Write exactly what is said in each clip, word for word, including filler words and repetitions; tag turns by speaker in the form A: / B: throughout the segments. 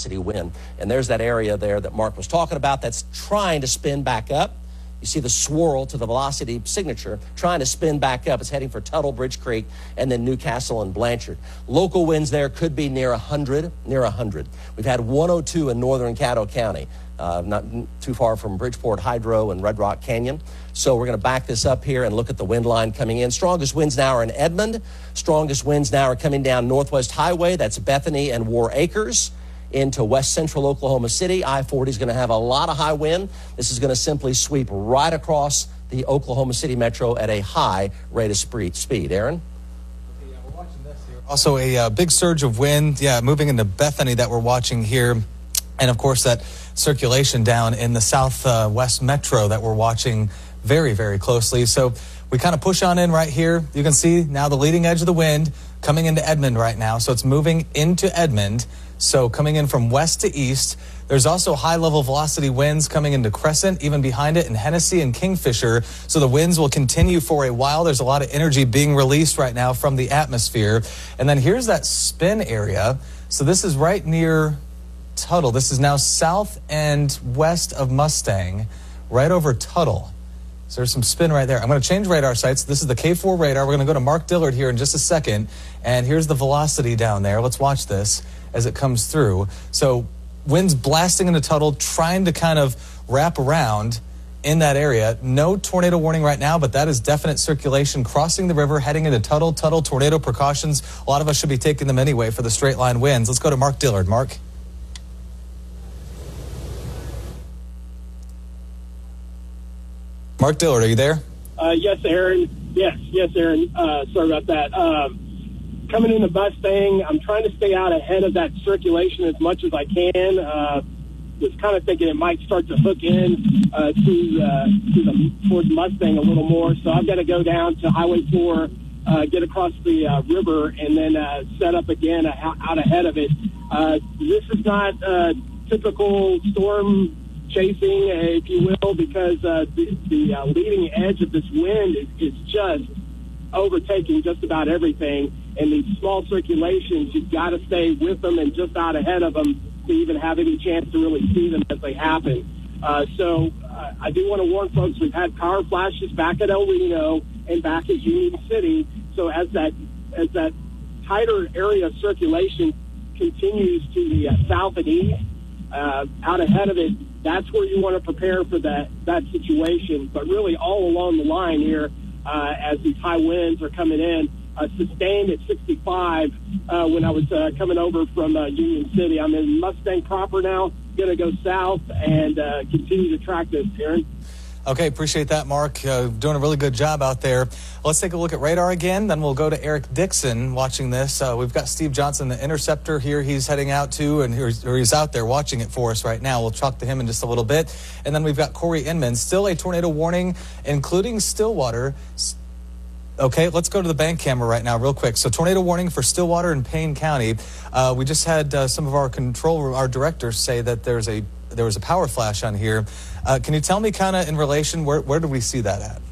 A: velocity wind. And there's that area there that Mark was talking about that's trying to spin back up. You see the swirl to the velocity signature trying to spin back up. It's heading for Tuttle, Bridge Creek, and then Newcastle and Blanchard. Local winds there could be near one hundred, near one hundred. We've had one oh two in northern Caddo County, uh, not too far from Bridgeport Hydro and Red Rock Canyon. So we're going to back this up here and look at the wind line coming in. Strongest winds now are in Edmond. Strongest winds now are coming down Northwest Highway. That's Bethany and War Acres into west central Oklahoma City. I forty is going to have a lot of high wind. This is going to simply sweep right across the Oklahoma City metro at a high rate of speed. Aaron?
B: Okay, yeah, we're watching this here. Also a uh, big surge of wind, yeah, moving into Bethany that we're watching here. And, of course, that circulation down in the southwest uh, metro that we're watching very, very closely. So we kind of push on in right here. You can see now the leading edge of the wind coming into Edmond right now. So it's moving into Edmond. So coming in from west to east. There's also high-level velocity winds coming into Crescent, even behind it in Hennessy and Kingfisher. So the winds will continue for a while. There's a lot of energy being released right now from the atmosphere. And then here's that spin area. So this is right near Tuttle. This is now south and west of Mustang, right over Tuttle. So there's some spin right there. I'm going to change radar sites. This is the K four radar. We're going to go to Mark Dillard here in just a second. And here's the velocity down there. Let's watch this as it comes through. So winds blasting into Tuttle, trying to kind of wrap around in that area. No tornado warning right now, but that is definite circulation crossing the river, heading into Tuttle. Tuttle tornado precautions. A lot of us should be taking them anyway for the straight line winds. Let's go to Mark Dillard. Mark? Mark Dillard, are you there?
C: Uh, yes, Aaron. Yes, yes, Aaron. Uh, sorry about that. Um, coming in the Mustang, I'm trying to stay out ahead of that circulation as much as I can. Uh, was kind of thinking it might start to hook in uh, to, uh, to the towards Mustang a little more. So I've got to go down to Highway four, uh, get across the uh, river, and then uh, set up again uh, out ahead of it. Uh, this is not uh, typical storm chasing, if you will, because uh, the, the uh, leading edge of this wind is, is just overtaking just about everything. And these small circulations, you've got to stay with them and just out ahead of them to even have any chance to really see them as they happen. Uh, so uh, I do want to warn folks, we've had power flashes back at El Reno and back at Union City. So as that as that tighter area of circulation continues to the uh, south and east, uh, out ahead of it, that's where you want to prepare for that, that situation. But really all along the line here, uh, as these high winds are coming in, uh, sustained at sixty-five uh, when I was uh, coming over from uh, Union City. I'm in Mustang proper now, going to go south and uh, continue to track this, Aaron.
B: Okay, appreciate that, Mark. Uh, doing a really good job out there. Let's take a look at radar again, then we'll go to Eric Dixon watching this. Uh, we've got Steve Johnson, the interceptor here he's heading out to, and he's, or he's out there watching it for us right now. We'll talk to him in just a little bit. And then we've got Corey Inman, still a tornado warning, including Stillwater. Okay, let's go to the bank camera right now real quick. So tornado warning for Stillwater and Payne County. Uh, we just had uh, some of our control, our directors say that there's a there was a power flash on here. Uh, can you tell me kind of in relation, where, where did we see that at?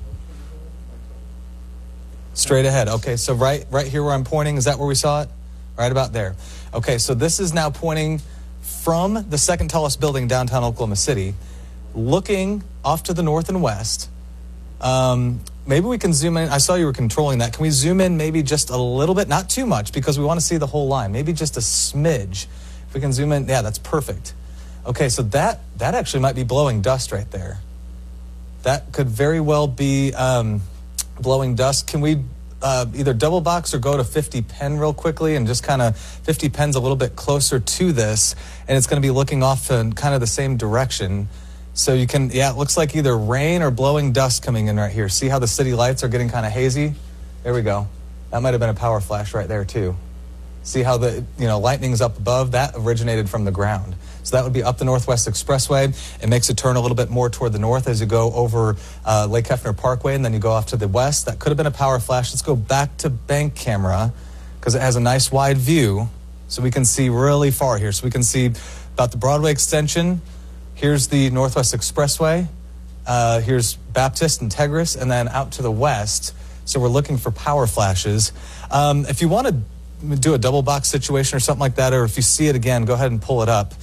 B: Straight ahead. Okay, so right right here where I'm pointing, is that where we saw it? Right about there. Okay, so this is now pointing from the second tallest building downtown Oklahoma City, looking off to the north and west. Um, maybe we can zoom in. I saw you were controlling that. Can we zoom in maybe just a little bit? Not too much, because we want to see the whole line. Maybe just a smidge. If we can zoom in, yeah, that's perfect. Okay, so that, that actually might be blowing dust right there. That could very well be um, blowing dust. Can we uh, either double box or go to fifty pen real quickly and just kind of, fifty pen's a little bit closer to this, and it's going to be looking off in kind of the same direction. So you can, yeah, it looks like either rain or blowing dust coming in right here. See how the city lights are getting kind of hazy? There we go. That might have been a power flash right there too. See how the, you know, lightning's up above? That originated from the ground. So that would be up the Northwest Expressway. It makes a turn a little bit more toward the north as you go over uh, Lake Hefner Parkway, and then you go off to the west. That could have been a power flash. Let's go back to bank camera because it has a nice wide view, so we can see really far here. So we can see about the Broadway extension. Here's the Northwest Expressway. Uh, here's Baptist and Tegris, and then out to the west. So we're looking for power flashes. Um, if you want to do a double box situation or something like that, or if you see it again, go ahead and pull it up.